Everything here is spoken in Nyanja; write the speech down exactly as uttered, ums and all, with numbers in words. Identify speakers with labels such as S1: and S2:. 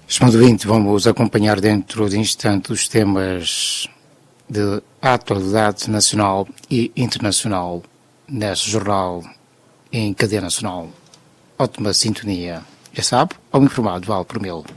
S1: Estimado ouvinte, vamos acompanhar dentro de instante os temas de atualidade nacional e internacional neste jornal em cadeia nacional. Ótima sintonia. Já sabe, ao informado vale por mil.